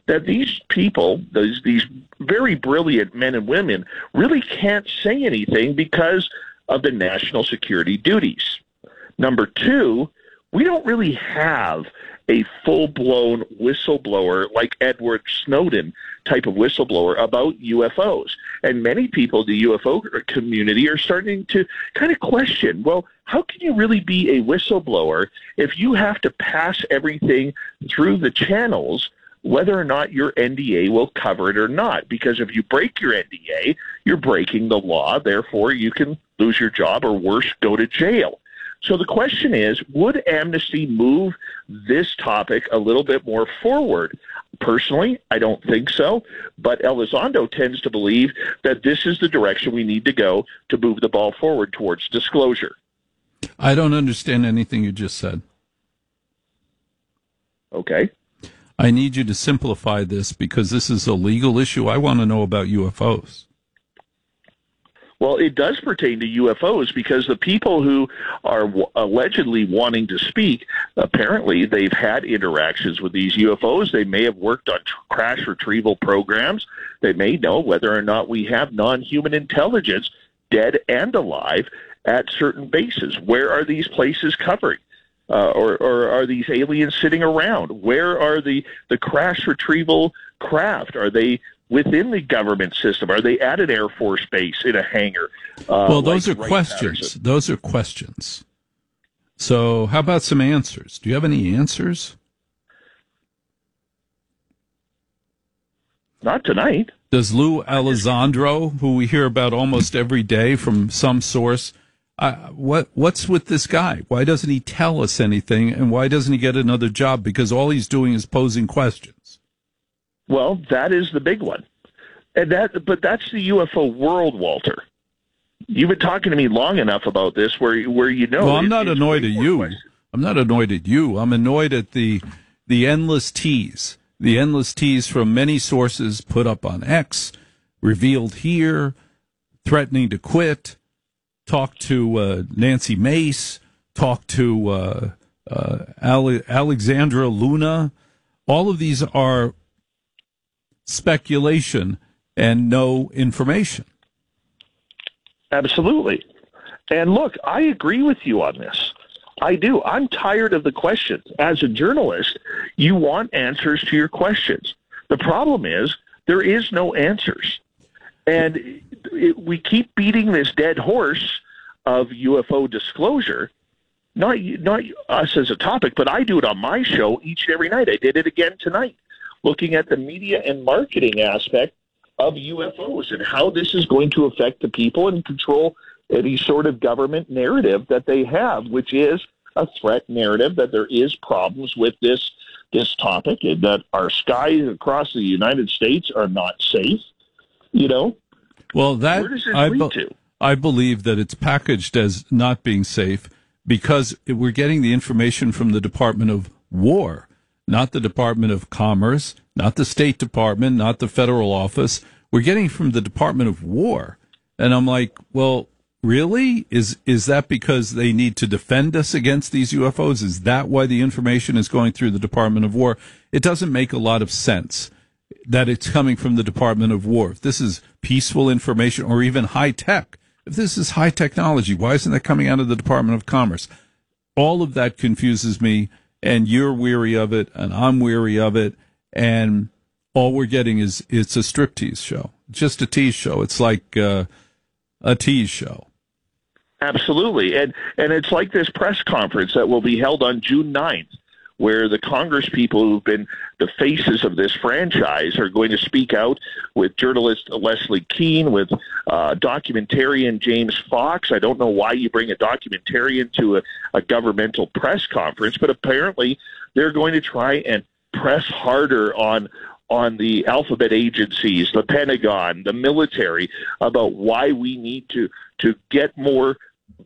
that these people, these very brilliant men and women, really can't say anything because of the national security duties. Number two, we don't really have a full-blown whistleblower like Edward Snowden type of whistleblower about UFOs. And many people in the UFO community are starting to kind of question, well, how can you really be a whistleblower if you have to pass everything through the channels, whether or not your NDA will cover it or not? Because if you break your NDA, you're breaking the law. Therefore, you can lose your job or worse, go to jail. So the question is, would Amnesty move this topic a little bit more forward? Personally, I don't think so, but Elizondo tends to believe that this is the direction we need to go to move the ball forward towards disclosure. I don't understand anything you just said. Okay. I need you to simplify this because this is a legal issue. I want to know about UFOs. Well, it does pertain to UFOs because the people who are allegedly wanting to speak, apparently they've had interactions with these UFOs. They may have worked on crash retrieval programs. They may know whether or not we have non-human intelligence, dead and alive, at certain bases. Where are these places covering? Or are these aliens sitting around? Where are the crash retrieval craft? Are they within the government system? Are they at an Air Force base in a hangar? Well, those are questions. Patterson? Those are questions. So how about some answers? Do you have any answers? Not tonight. Does Lou Elizondo, who we hear about almost every day from some source, what's with this guy? Why doesn't he tell us anything, and why doesn't he get another job? Because all he's doing is posing questions. Well, that is the big one. But that's the UFO world, Walter. You've been talking to me long enough about this where you know. Well, I'm not annoyed at you. I'm not annoyed at you. I'm annoyed at the endless tease. The endless tease from many sources put up on X, revealed here, threatening to quit, talk to Nancy Mace, talk to Alexandra Luna. All of these are speculation and no information. Absolutely. And look, I agree with you on this. I do. I'm tired of the questions. As a journalist, you want answers to your questions. The problem is there is no answers. And we keep beating this dead horse of UFO disclosure, not us as a topic, but I do it on my show each and every night. I did it again tonight, looking at the media and marketing aspect of UFOs and how this is going to affect the people and control any sort of government narrative that they have, which is a threat narrative that there is problems with this topic and that our skies across the United States are not safe. You know? Well, that where does this lead to? I believe that it's packaged as not being safe because we're getting the information from the Department of War, not the Department of Commerce, not the State Department, not the federal office. We're getting from the Department of War. And I'm like, well, really? Is that because they need to defend us against these UFOs? Is that why the information is going through the Department of War? It doesn't make a lot of sense that it's coming from the Department of War. If this is peaceful information or even high tech, if this is high technology, why isn't that coming out of the Department of Commerce? All of that confuses me, and you're weary of it, and I'm weary of it, and all we're getting is it's a striptease show, just a tease show. It's like a tease show. Absolutely, and it's like this press conference that will be held on June 9th, where the Congress people who've been the faces of this franchise are going to speak out with journalist Leslie Kean, with documentarian James Fox. I don't know why you bring a documentarian to a governmental press conference, but apparently they're going to try and press harder on the alphabet agencies, the Pentagon, the military, about why we need to get more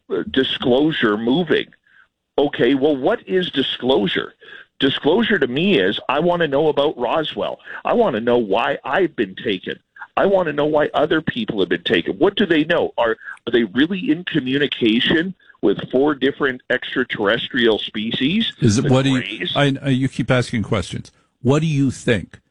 disclosure moving. Okay, well, what is disclosure? Disclosure to me is I want to know about Roswell. I want to know why I've been taken. I want to know why other people have been taken. What do they know? Are they really in communication with 4 different extraterrestrial species? Is it what do you? You keep asking questions. What do you think?